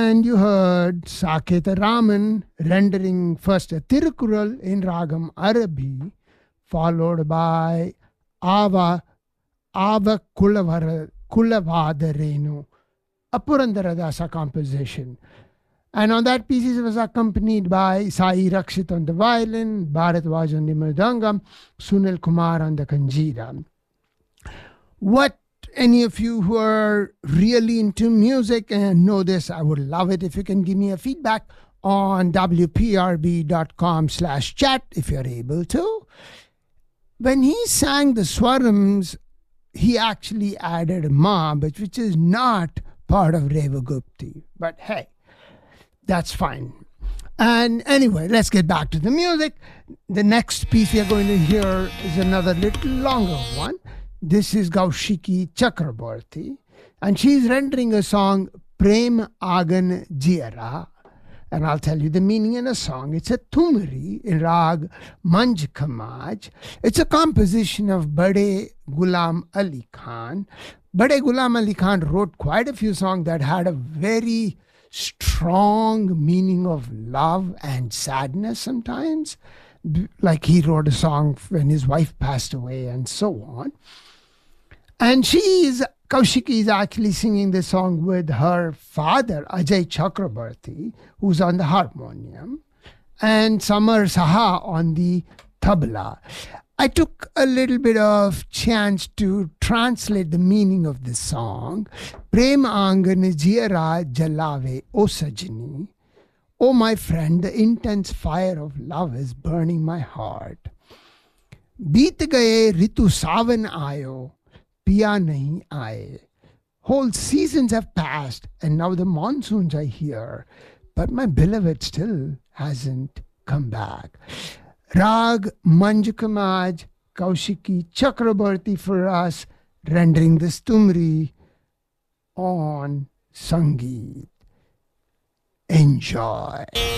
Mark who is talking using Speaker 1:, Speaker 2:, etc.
Speaker 1: And you heard Saketa Raman rendering first a Tirukural in Ragam Arabi, followed by Ava Kulavada a Purandaradasa composition. And on that piece, it was accompanied by Sai Rakshit on the violin, Bharatwaj on the mridangam, Sunil Kumar on the kanjira. What any of you who are really into music and know this, I would love it if you can give me a feedback on wprb.com/chat if you're able to. When he sang the Swarams, he actually added ma, which is not part of Revagupti. But hey, that's fine. And anyway, let's get back to the music. The next piece we are going to hear is another little longer one. This is Kaushiki Chakraborty, and she's rendering a song, Prem Agan Jiera. And I'll tell you the meaning in a song. It's a Tumri in Rag Manj Kamaj. It's a composition of Bade Ghulam Ali Khan. Bade Ghulam Ali Khan wrote quite a few songs that had a very strong meaning of love and sadness sometimes. Like he wrote a song when his wife passed away and so on. And Kaushiki is actually singing this song with her father, Ajay Chakraborty, who's on the harmonium, and Samar Saha on the tabla. I took a little bit of chance to translate the meaning of this song. Prem Angan Jiera Jalave O Sajini. Oh, my friend, the intense fire of love is burning my heart. Beet gaye ritu savan aayo, piya nahi aaye. Whole seasons have passed and now the monsoons are here, but my beloved still hasn't come back. Rag Manjakamaj, Kaushiki Chakraborty for us, rendering this Tumri on Sangeet. Enjoy.